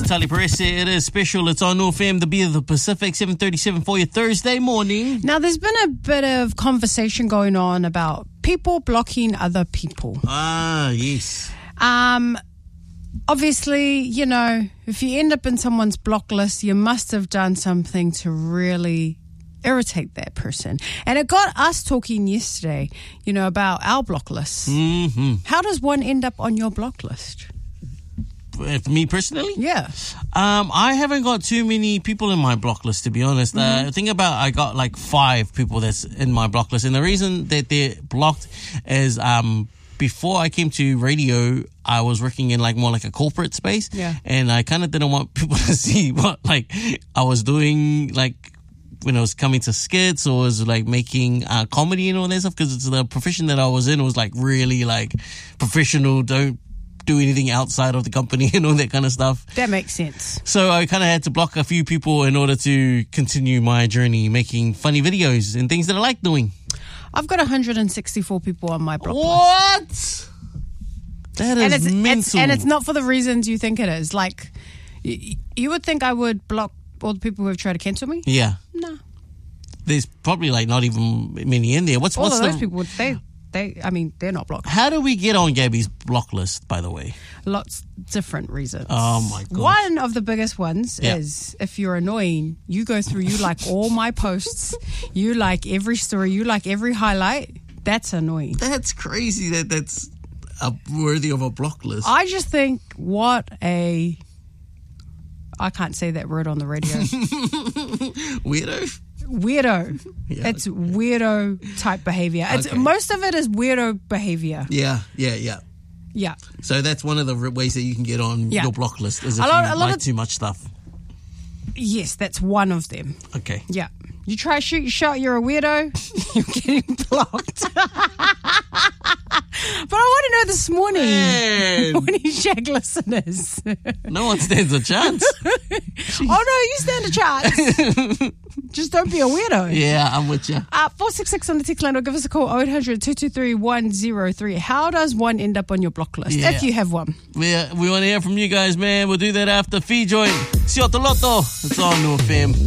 Tali Perese. It is special. It's on FM, the Beat of the Pacific, 7:37 for your Thursday morning. Now, there's been a bit of conversation going on about people blocking other people. Ah, yes. Obviously, you know, if you end up in someone's block list, you must have done something to really irritate that person. And it got us talking yesterday, you know, about our block lists. Mm-hmm. How does one end up on your block list? For me personally? Yeah. I haven't got too many people in my block list, to be honest. I got like 5 people that's in my block list. And the reason that they're blocked is before I came to radio, I was working in more like a corporate space. Yeah. And I kind of didn't want people to see what I was doing, when I was coming to skits or was making comedy and all that stuff, because it's the profession that I was in was really professional, don't do anything outside of the company and all that kind of stuff. That makes sense. So I kind of had to block a few people in order to continue my journey making funny videos and things that I like doing. I've got 164 people on my block list. What? That is mental. And it's not for the reasons you think it is. You would think I would block all the people who have tried to cancel me? Yeah. No. There's probably not even many in there. What's those people, they're not blocked. How do we get on Gabby's block list, by the way? Lots different reasons. Oh my God. One of the biggest ones is if you're annoying, you go through, you like all my posts, you like every story, you like every highlight. That's annoying. That's crazy that's worthy of a block list. I just think I can't say that word on the radio. Weirdo. Yeah, it's weirdo type behavior. Most of it is weirdo behavior. Yeah. Yeah. So that's one of the ways that you can get on your block list, is if you like too much stuff. Yes, that's one of them. Okay. Yeah. You try to shoot your shot, you're a weirdo, you're getting blocked. But I want to know this morning, when you Shag listeners. No one stands a chance. Oh, no, you stand a chance. Just don't be a weirdo. Yeah, I'm with you. 466 on the text line, or give us a call, 0800-223-103. How does one end up on your block list, if you have one? We want to hear from you guys, man. We'll do that after Fee Joint. Siotoloto. It's on New FM.